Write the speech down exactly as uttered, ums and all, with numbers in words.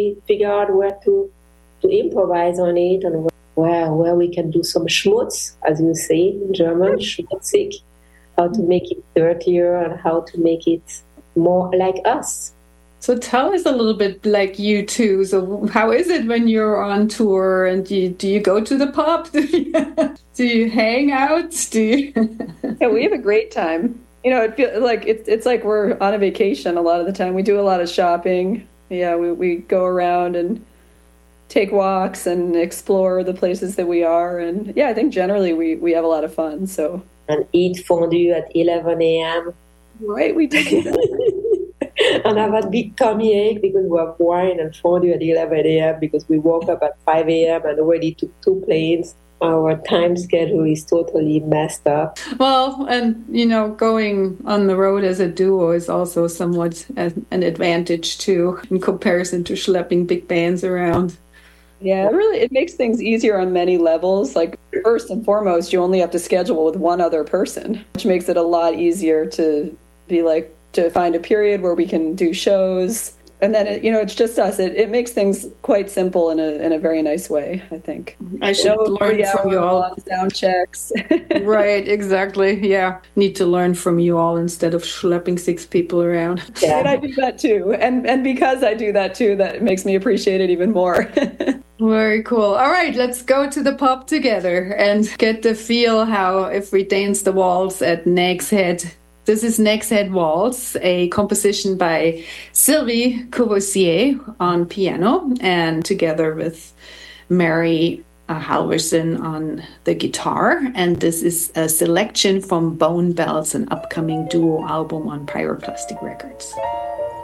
figure out where to to improvise on it and where where we can do some schmutz, as you say in German, schmutzig, how to make it dirtier and how to make it more like us. So tell us a little bit like you two. So how is it when you're on tour and you, do you go to the pub? Do you, do you hang out? Do you... Yeah, we have a great time. You know, it feels like it's it's like we're on a vacation a lot of the time. We do a lot of shopping. Yeah, we, we go around and take walks and explore the places that we are. And yeah, I think generally we, we have a lot of fun. So and eat fondue at eleven a.m. Right, we do that. And have a big tummy ache because we have wine and fondue at eleven a.m. because we woke up at five a.m. and already took two planes. Our time schedule is totally messed up. Well, and, you know, going on the road as a duo is also somewhat an advantage, too, in comparison to schlepping big bands around. Yeah, it really, it makes things easier on many levels. Like, first and foremost, you only have to schedule with one other person, which makes it a lot easier to be like, to find a period where we can do shows. And then, it, you know, it's just us. It, it makes things quite simple in a in a very nice way, I think. I should no learn from you all. Sound checks. Right, exactly. Yeah. Need to learn from you all instead of schlepping six people around. Yeah. And I do that too. And and because I do that too, that makes me appreciate it even more. Very cool. All right, let's go to the pub together and get the feel how if we dance the waltz at Nag's Head. This is Nag's Head Waltz, a composition by Sylvie Courvoisier on piano and together with Mary uh, Halverson on the guitar. And this is a selection from Bone Bells, an upcoming duo album on Pyroclastic Records.